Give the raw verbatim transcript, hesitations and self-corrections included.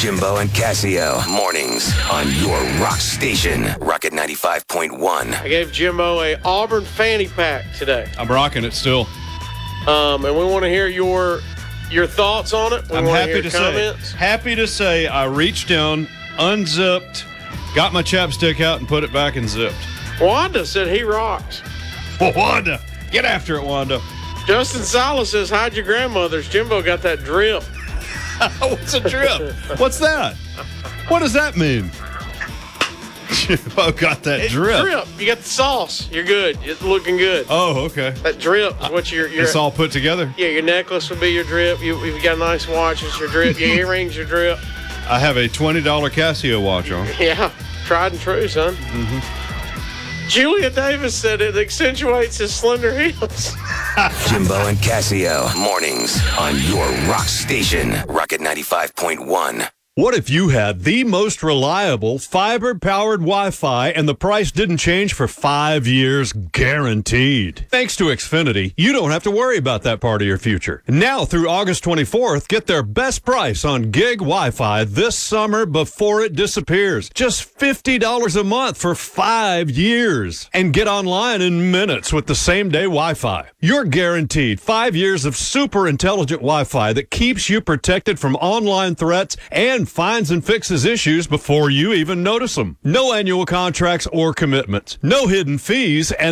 Jimbo and Casio, mornings on your rock station, Rocket ninety-five point one. I gave Jimbo a Auburn fanny pack today. I'm rocking it still. Um, and we want to hear your your thoughts on it. We I'm want happy hear to comments. say, happy to say I reached down, unzipped, got my chapstick out and put it back and zipped. Wanda said he rocks. Wanda, get after it, Wanda. Justin Salas says, hide your grandmother's. Jimbo got that drip. What's a drip? What's that? What does that mean? Jimbo got that It, drip. Drip. You got the sauce. You're good. It's looking good. Oh, okay. That drip is what your your It's all put together? yeah, your necklace would be your drip. You, you've got a nice watch, it's your drip. Your earrings, your drip. I have a twenty dollars Casio watch on. Yeah, tried and true, son. Mm-hmm. Julia Davis said it accentuates his slender heels. Jimbo and Casio, mornings on your rock station, Rocket ninety-five point one. What if you had the most reliable fiber-powered Wi-Fi and the price didn't change for five years guaranteed? Thanks to Xfinity, you don't have to worry about that part of your future. Now through August twenty-fourth, get their best price on gig Wi-Fi this summer before it disappears. Just fifty dollars a month for five years. And get online in minutes with the same-day Wi-Fi. You're guaranteed five years of super intelligent Wi-Fi that keeps you protected from online threats and finds and fixes issues before you even notice them. No annual contracts or commitments. No hidden fees, and